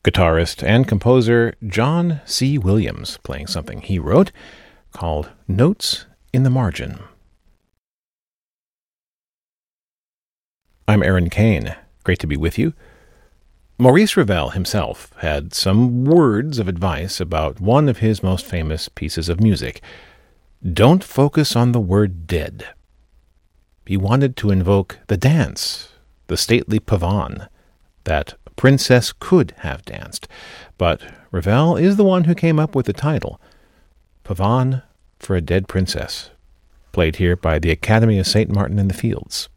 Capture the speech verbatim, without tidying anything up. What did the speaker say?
Guitarist and composer John C. Williams playing something he wrote called Notes in the Margin. I'm Aaron Kane. Great to be with you. Maurice Ravel himself had some words of advice about one of his most famous pieces of music. Don't focus on the word dead. He wanted to invoke the dance, the stately pavane, that a princess could have danced. But Ravel is the one who came up with the title, Pavane for a Dead Princess, played here by the Academy of Saint Martin in the Fields.